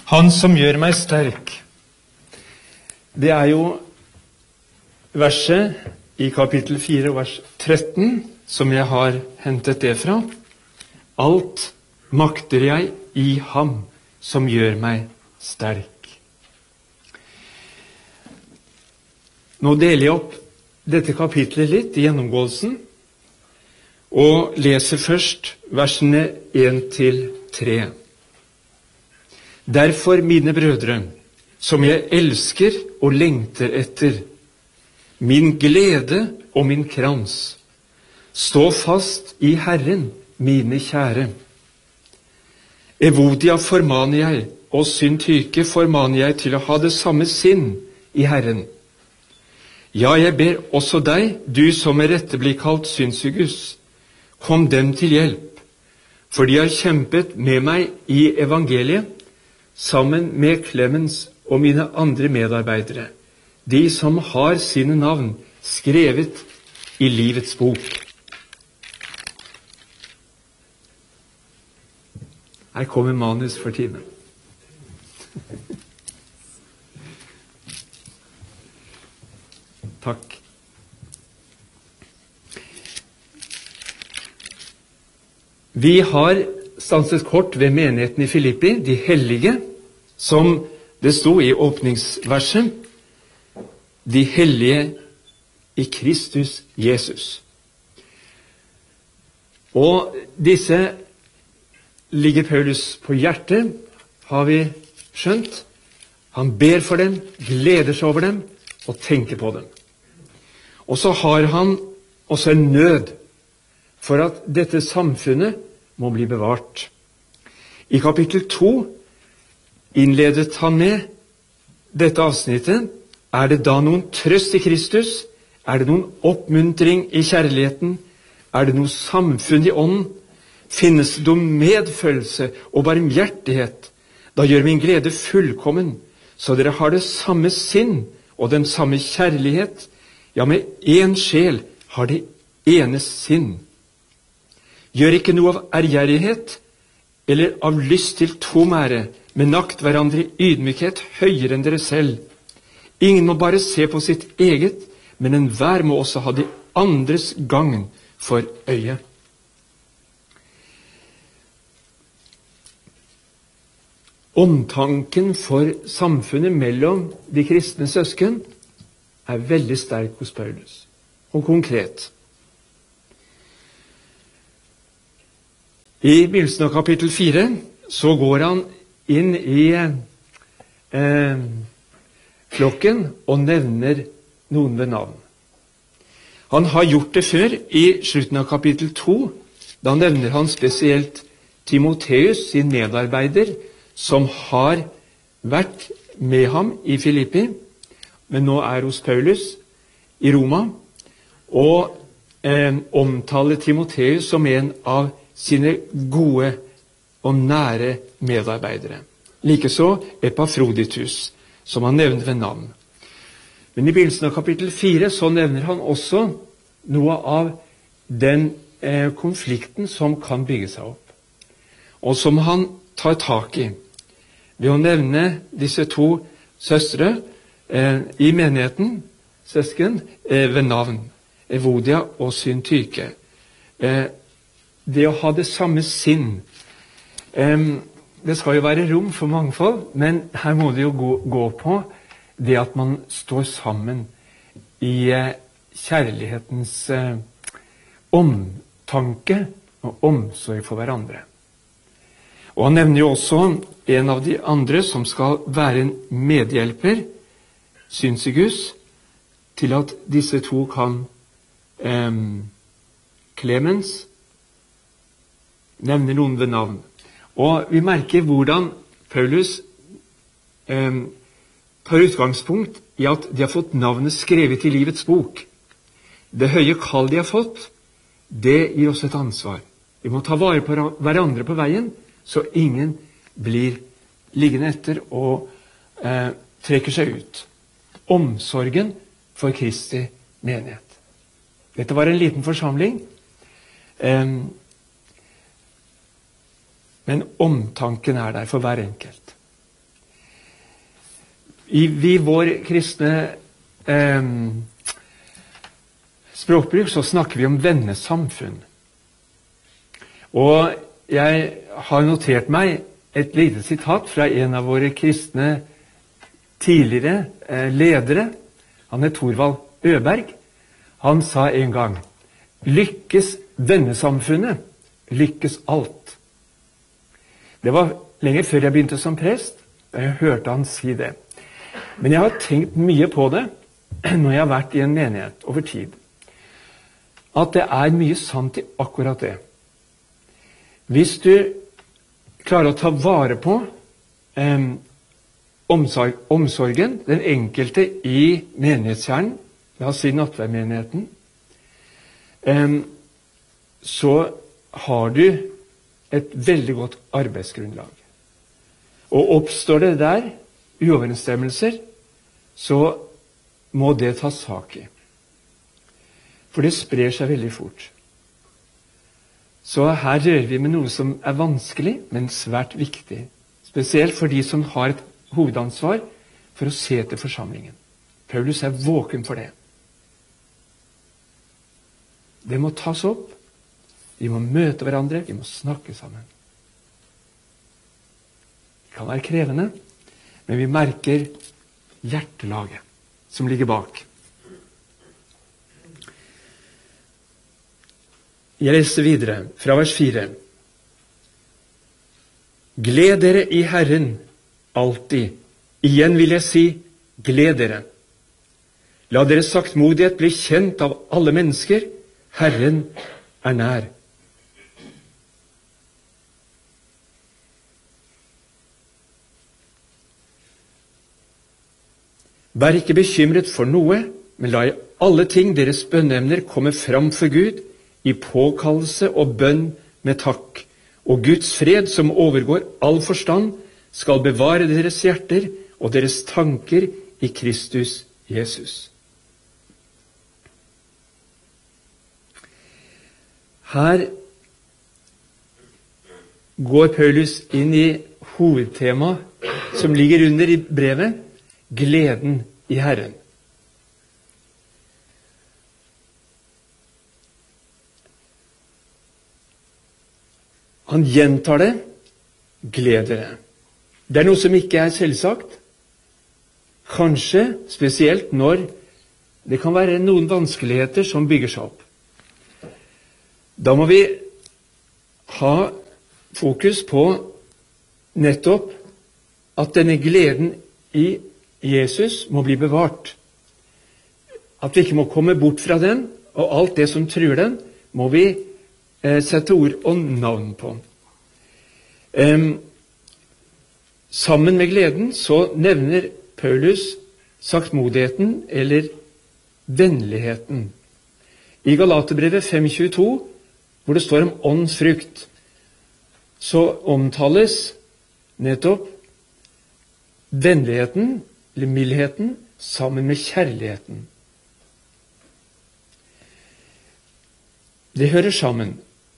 Han som gjør meg sterk. Det er jo verset i kapittel 4, vers 13, som jeg har hentet det fra. Alt makter jeg i ham som gjør meg sterk. Nå deler jeg opp dette kapitlet litt i gjennomgåelsen, og leser først versene 1-3. Derfor, mine brødre, som jeg elsker og lengter etter, min glede og min krans, stå fast i Herren, mine kjære. Evodia formaner jeg, og Syntyke formaner jeg til å ha det samme sinn i Herren. Ja, jeg ber også deg, du som med rette blir kalt Syntykus, kom dem til hjelp, for de har kjempet med meg i evangeliet, sammen med Clemens og mine andre medarbeidere, de som har sine navn skrevet i livets bok. Her kommer manus for timen. Takk. Vi har stanset kort ved menigheten i Filippi, de hellige, som det sto i åpningsverset, de hellige i Kristus Jesus. Og disse ligger Paulus på hjertet, har vi skjønt. Han ber for dem, gleder seg over dem og tenker på dem. Og så har han også en nød for at dette samfunnet må bli bevart. I kapittel 2 innledet han med dette avsnittet. Er det da noen trøst i Kristus? Er det noen oppmuntring i kjærligheten? Er det noe samfunn i ånden? Finnes det noen medfølelse og barmhjertighet? Da gjør min glede fullkommen, så dere har det samme sinn og den samme kjærlighet. Ja, med én sjel har det ene sinn. Gjør ikke noe av ærgjerrighet eller av lyst til tom ære, men akt hverandre i ydmykhet høyere enn dere selv. Ingen må bare se på sitt eget, men enhver må også ha de andres gagn for øye. Omtanken for samfunnet mellom de kristne søsken er veldig sterk hos Paulus, og konkret. I begynnelsen av kapittel 4 så går han inn i flokken og nevner noen ved navn. Han har gjort det før i slutten av kapittel 2. Da nevner han spesielt Timotheus, sin medarbeider, som har vært med ham i Filippi, men nå er hos Paulus i Roma, og omtaler Timotheus som en av sine gode og nære medarbeidere. Likeså Epafroditus, som han nevner ved navn. Men i begynnelsen av kapittel 4 så nevner han også noe av den konflikten som kan bygge seg opp, og som han tar tak i ved å nevne disse to søstre i menigheten, søsken, ved navn, Evodia og Syntyke. Det å ha det samme sinn. Det skal jo være rom for mangfold, men her må det jo gå på det at man står sammen i kjærlighetens omtanke og omsorg for hverandre. Og han nevner jo også en av de andre som skal være en medhjelper, Syntykus, til at disse to kan Clemens nevner noen ved navn. Og vi merker hvordan Paulus tar utgangspunkt i at de har fått navnet skrevet i livets bok. Det høye kall de har fått, det gir oss et ansvar. Vi må ta vare på hverandre på veien, så ingen blir liggende etter og trekker seg ut. Omsorgen for Kristi menighet. Dette var en liten forsamling, men omtanken er der for hver enkelt. I vår kristne språkbruk så snakker vi om vennesamfunn. Og jeg har notert meg et lite sitat fra en av våre kristne tidligere ledere. Han Thorvald Øberg. Han sa en gang: lykkes vennesamfunnet, lykkes alt. Det var lenge før jeg begynte som prest, da jeg hørte han si det. Men jeg har tenkt mye på det når jeg har vært i en menighet over tid. At det er mye sant i akkurat det. Hvis du klarer å ta vare på omsorgen, den enkelte i menighetskjernen, la oss si nattverdmenigheten, så har du et veldig godt arbeidsgrunnlag. Og oppstår det der uoverensstemmelser, så må det tas sak i. For det sprer seg veldig fort. Så her rører vi med noe som er vanskelig, men svært viktig. Spesielt for de som har et hovedansvar for å se til forsamlingen. Paulus er våken for det. Det må tas opp. Vi må møte hverandre. Vi må snakke sammen. Det kan være krevende, men vi merker hjertelaget som ligger bak. Jeg leser videre fra vers 4. Gled dere i Herren alltid. Igjen vil jeg si, gled dere. La deres saktmodighet bli kjent av alle mennesker. Herren er nær. Vær ikke bekymret for noe, men la i alle ting deres bønneemner komme fram for Gud, i påkallelse og bønn med takk. Og Guds fred, som overgår all forstand, skal bevare deres hjerter og deres tanker i Kristus Jesus. Her går Paulus inn i hovedtemaet som ligger under i brevet, gleden i Herren. Han gjentar det, gled dere. Det er noe som ikke er selvsagt. Kanskje spesielt når det kan være noen vanskeligheter som bygger seg opp. Da må vi ha fokus på nettopp at denne gleden i Jesus må bli bevart. At vi ikke må komme bort fra den, og alt det som truer den, må vi sette ord og navn på. Sammen med gleden så nevner Paulus saktmodigheten eller vennligheten. I Galaterbrevet 5:22, hvor det står om åndens frukt, så omtales nettopp vennligheten eller mildheten sammen med kjærligheten. Det hører sammen.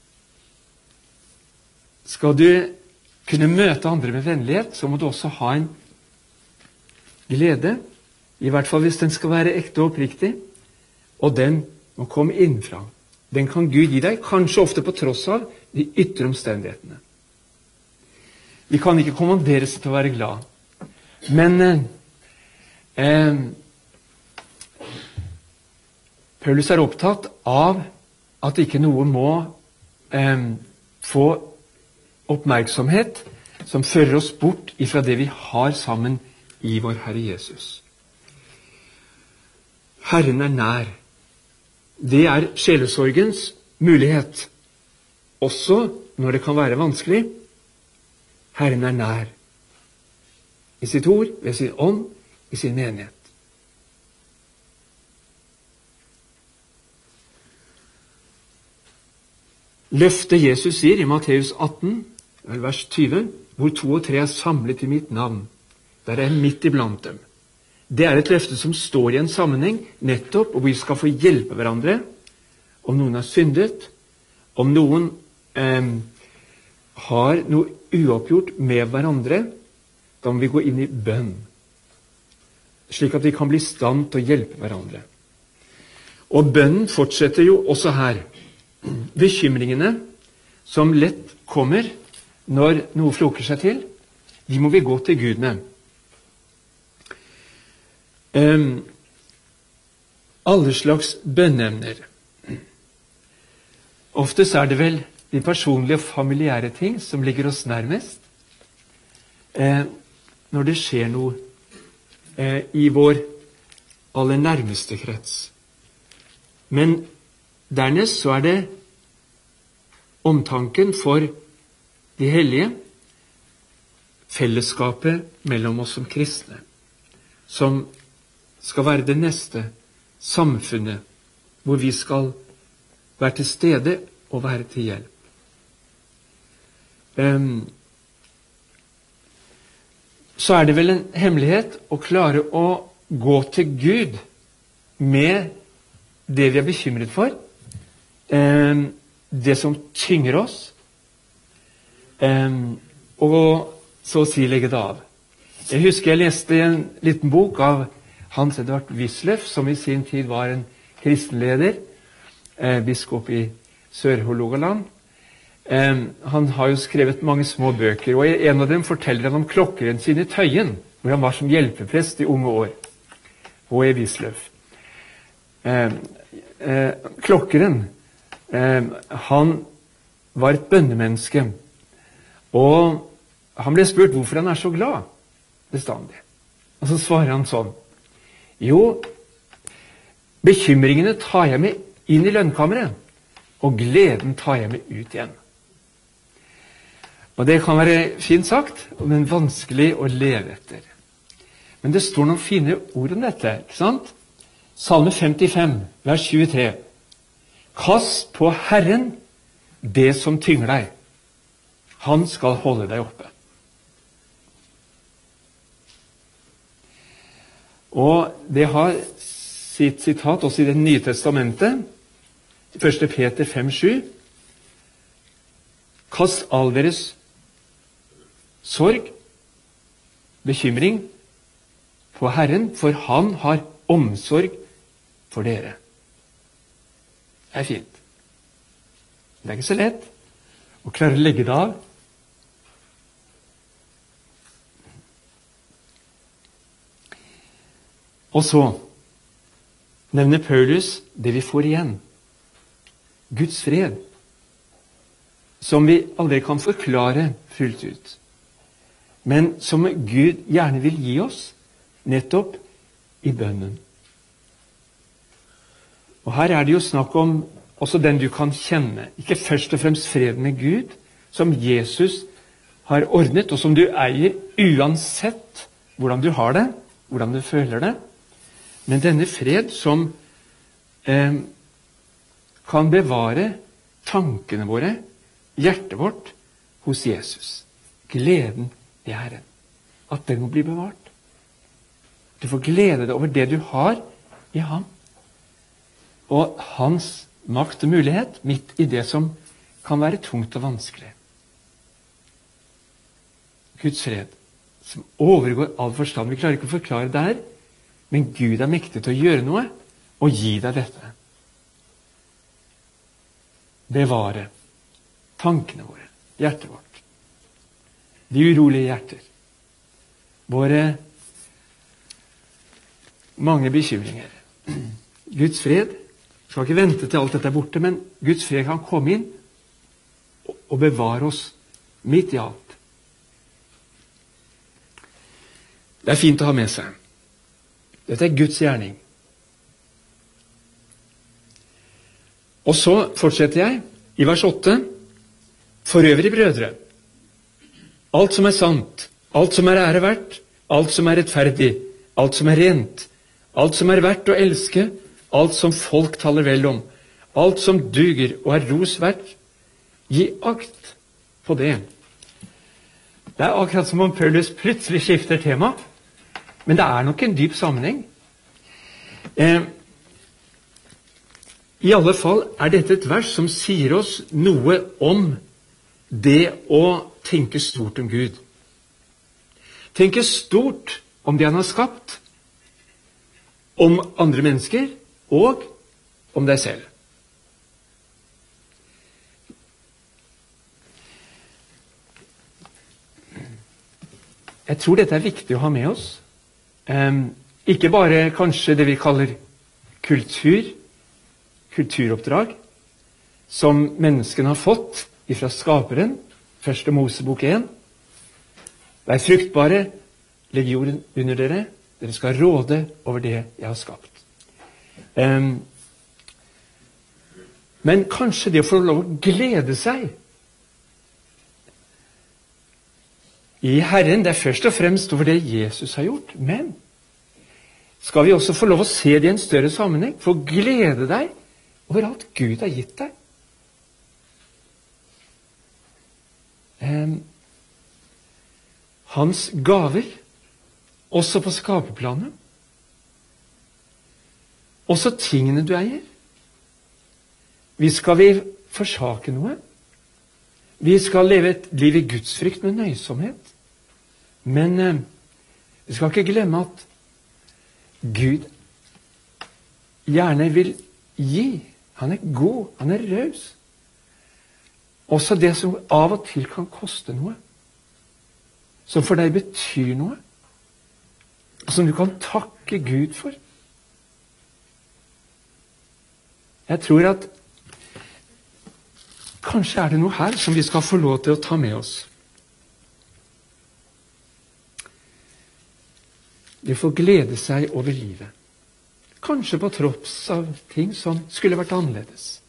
Skal du kunne møte andre med vennlighet, så må du også ha en glede, i hvert fall hvis den skal være ekte og oppriktig, og den må komme innenfra. Den kan Gud gi deg, kanskje ofte på tross av de ytre omstendighetene. Vi kan ikke kommanderes til å være glad, men Paulus er opptatt av at ikke noe må få oppmerksomhet som fører oss bort ifra det vi har sammen i vår Herre Jesus. Herren er nær. Det er sjelesorgens mulighet, også når det kan være vanskelig. Herren er nær. I sitt ord, ved sin ånd, i sin menighet. Løftet Jesus sier i Matteus 18, vers 20, hvor 2 og 3 er samlet i mitt navn. Der er jeg midt iblant dem. Det er et løfte som står i en sammenheng, nettopp, og vi skal få hjelpe hverandre om noen har syndet, om noen har noe uoppgjort med hverandre. Da må vi gå inn i bønn. slik at vi kan bli i stand til å hjelpe hverandre. Og bønnen fortsetter jo også her. Bekymringene som lett kommer når noe floker seg til, de må vi gå til Gud med. Alle slags bønneemner. Oftest er det vel de personlige og familiære ting som ligger oss nærmest. Når det skjer noe i vår aller nærmeste krets. Men dernest så er det omtanken for de hellige, fellesskapet mellom oss som kristne, som skal være det neste samfunnet, hvor vi skal være til stede og være til hjelp. Så er det vel en hemmelighet å klare å gå til Gud med det vi er bekymret for, det som tynger oss, og så å si legge det av. Jeg husker jeg leste en liten bok av Hans Edvard Wisløff, som i sin tid var en kristenleder, biskop i Sør-Hålogaland. Han har jo skrevet mange små bøker, og i en av dem forteller han om klokkeren sin i Tøyen, hvor han var som hjelpeprest i unge år, og i Wisløff. Klokkeren, han var et bønnemenneske, og han ble spurt hvorfor han er så glad bestandig. Og så svarer han sånn: jo, bekymringene tar jeg med inn i lønnkammeret, og gleden tar jeg med ut igjen. Og det kan være fint sagt, men vanskelig å leve etter. Men det står noen fine ord om dette, ikke sant? Salme 55, vers 23. Kast på Herren det som tynger deg. Han skal holde deg oppe. Og det har sitt sitat også i Det nye testamentet, 1. Peter 5,7. Kast all deres sorg, bekymring, på Herren, for han har omsorg for dere. Det er fint. Det er ikke så lett å klare å legge det av. Og så nevner Paulus det vi får igjen. Guds fred, som vi aldri kan forklare fullt ut, men som Gud gjerne vil gi oss nettopp i bønnen. Og her er det jo snakk om også den du kan kjenne, ikke først og fremst fred med Gud, som Jesus har ordnet, og som du eier uansett hvordan du har det, hvordan du føler det, men denne fred som kan bevare tankene våre, hjertet vårt, hos Jesus. Gleden i Herren. At den må bli bevart. Du får glede deg over det du har i ham. Og hans makt og mulighet midt i det som kan være tungt og vanskelig. Guds fred, som overgår all forstand. Vi klarer ikke å forklare det her, men Gud er mektig til å gjøre noe og gi deg dette. Bevare tankene våre, hjertet vårt. De urolige hjerter. Våre mange bekymringer. Guds fred skal ikke vente til alt dette er borte, men Guds fred kan komme inn og bevare oss midt i alt. Det er fint å ha med seg. Dette er Guds gjerning. Og så fortsetter jeg i vers 8. For øvrig, brødre, alt som er sant, alt som er ære verdt, alt som er rettferdig, alt som er rent, alt som er verdt å elske, alt som folk taler vel om, alt som duger og er ros verdt, gi akt på det. Det er akkurat som om Paulus plutselig skifter tema, men det er nok en dyp sammenheng. I alle fall er dette et vers som sier oss noe om det å tenke stort om Gud. Tenke stort om det han har skapt, om andre mennesker og om deg selv. Jeg tror dette er viktig å ha med oss. Ikke bare kanskje det vi kaller kulturoppdrag, som menneskene har fått ifra skaperen, 1. Mosebok 1. Vær fruktbare, legg jorden under dere, dere skal råde over det jeg har skapt. Men kanskje det å få lov å glede seg i Herren, det er først og fremst over det Jesus har gjort, men skal vi også få lov å se det i en større sammenheng, få glede deg over alt Gud har gitt deg. Hans gaver, også på skaperplanet, også tingene du eier. Skal vi forsake noe? Vi skal leve et liv i gudsfrykt med nøysomhet. Men vi skal ikke glemme at Gud gjerne vil gi. Han er god, han er raus. Også det som av og til kan koste noe. Som for deg betyr noe. Og som du kan takke Gud for. Jeg tror at kanskje er det noe her som vi skal få lov til å ta med oss. Det får glede seg over livet. Kanskje på tross av ting som skulle vært annerledes.